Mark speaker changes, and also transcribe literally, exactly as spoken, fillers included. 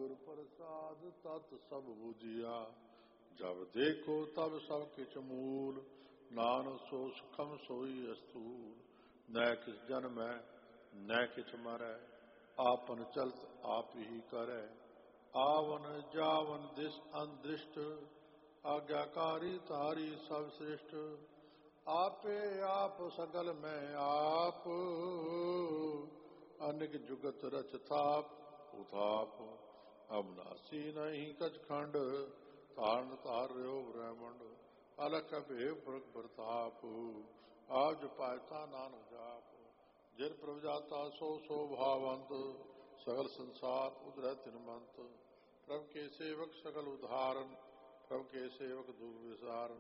Speaker 1: गुर प्रसाद तत् सब बुझिया, जब देखो तब सब किच मूल, नानक सो सुखम सोई अस्तूल। न किस जन्म न किछ मरै, आपन चलत आप ही करै। आवन जावन दिस अंदृष्ट, आज्ञाकारी तारी सब श्रेष्ठ। आपे आप सगल में आप, अनिक जुगत रचताप उताप। अविनाशी नहीं कछ खंड, तारण तार्यो ब्रह्मंड। अलख भेव प्रताप, आज पायता नानक जाप। जिन प्रभु जाता सो सो भावंत, सगल संसार उदरय तिनमंत। प्रभु के सेवक सकल उदाहरण, प्रभु के सेवक दुख विसारण।